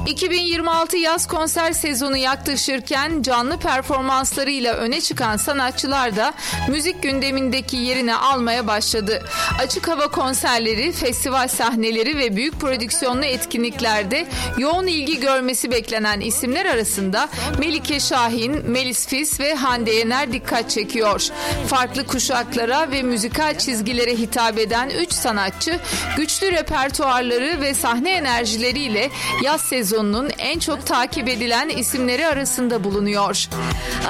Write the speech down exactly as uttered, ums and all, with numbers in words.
iki bin yirmi altı yaz konser sezonu yaklaşırken canlı performanslarıyla öne çıkan sanatçılar da müzik gündemindeki yerini almaya başladı. Açık hava konserleri, festival sahneleri ve büyük prodüksiyonlu etkinliklerde yoğun ilgi görmesi beklenen isimler arasında Melike Şahin, Melis Fis ve Hande Yener dikkat çekiyor. Farklı kuşaklara ve müzikal çizgilere hitap eden üç sanatçı güçlü repertuarları ve sahne enerjileriyle yaz sezonunun en çok takip edilen isimleri arasında bulunuyor.